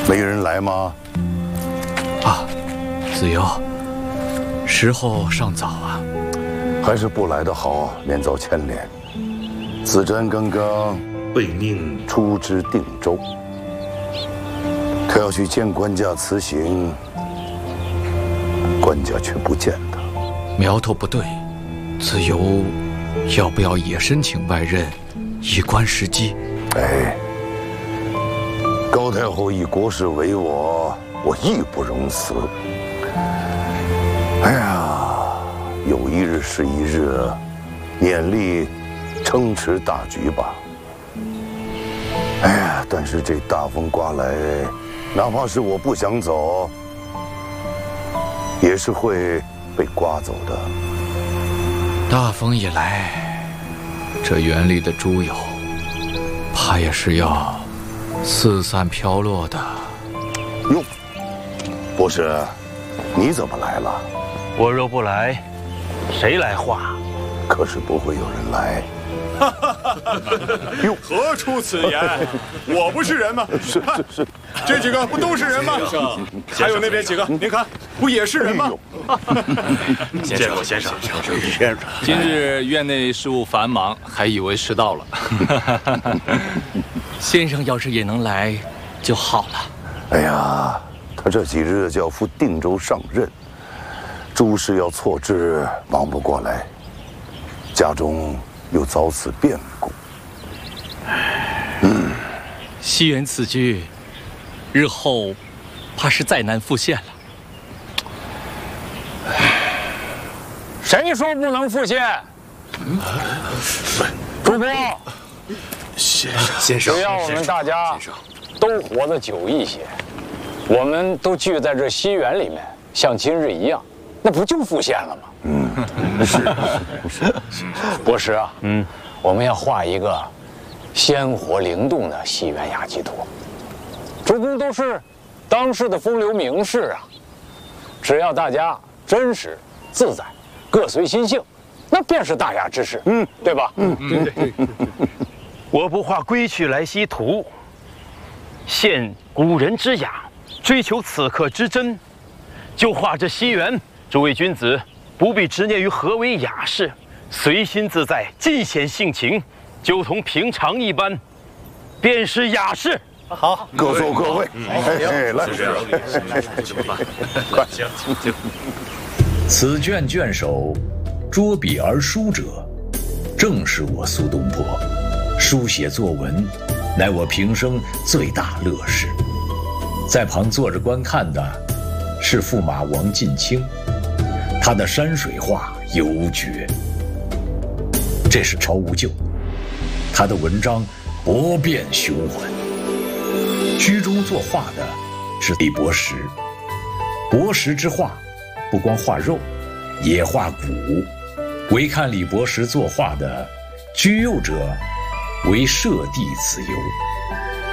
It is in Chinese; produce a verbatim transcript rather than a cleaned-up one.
没人来吗？ 啊，子由，时候尚早啊， 还是不来的好，免遭牵连。子瞻刚刚被命出知定州，他要去见官家辞行，官家却不见他， 苗头不对。子由要不要也申请外任，以观时机？ 哎，高太后以国事为我，我义不容辞。哎呀，有一日是一日，勉力撑持大局吧。哎呀，但是这大风刮来，哪怕是我不想走，也是会被刮走的。 大风一来，这园里的猪友，怕也是要四散飘落的。 哟，博士，你怎么来了？ 我若不来，谁来画？ 可是不会有人来。 哟，何出此言？我不是人吗？ 是是是， 这几个不都是人吗？还有那边几个，您看，不也是人吗？ 先生，先生， 先生， 今日院内事务繁忙，还以为迟到了。 先生要是也能来就好了。 哎呀，他这几日就要赴定州上任，诸事要错置，忙不过来，家中又遭此变故。 嗯，西园此局，日后怕是再难复现了。 谁说不能复现？主公， 先生，先生， 只要我们大家都活得久一些，我们都聚在这西园里面，像今日一样，那不就复现了吗？ 嗯，是是是。博士啊，嗯，我们要画一个鲜活灵动的西园雅集图。主公都是当世的风流名士啊，只要大家真实自在，各随心性，那便是大雅之事，嗯，对吧？嗯，对对对。 我不画归去来兮图，现古人之雅，追求此刻之真，就画这西园。诸位君子不必执念于何为雅事，随心自在，尽显性情，就同平常一般，便是雅事。 好， 各坐各位。哎，来， 快，行行。此卷卷首，捉笔而书者，正是我苏东坡。书写作文，乃我平生最大乐事。在旁坐着观看的，是驸马王进卿，他的山水画尤绝。这是曹无咎，他的文章博变雄浑。居中作画的是李伯实，伯实之画不光画肉，也画骨。唯看李伯实作画的，居右者为摄地子由，